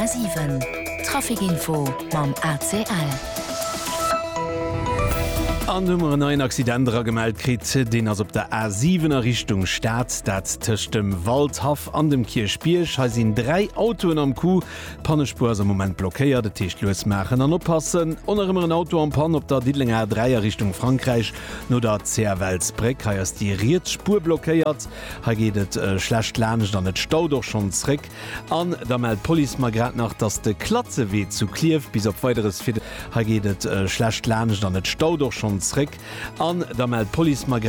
A7. Trafikinfo mam ACL. An Nummer 9 Accidenter gemeldet krit, den ass op der A7er Richtung Staat, dat tëcht dem Waldhaf an dem Kirchbierch ha sinn 3 Autoen am Kuh, Pannespur am Moment blockéiert, de Techt loes machen an oppassen, onerëmmer ein Auto am Pan op der Diedlinger 3er Richtung Frankreich, no der Zerwelsbreck ha ass die Rietspur blockéiert, ha geet schlecht länech an net Stau doch schon zréck, an da meldt Police mal grad nach, dats de Klatzewee zu Klief bis op weiteres Fi ha geet schlecht länech an net Stau doch schon zréck, an da meldt Police mal